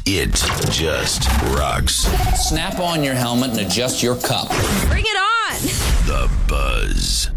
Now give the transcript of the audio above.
It just rocks. Snap on your helmet and adjust your cup. Bring it on! The Buzz.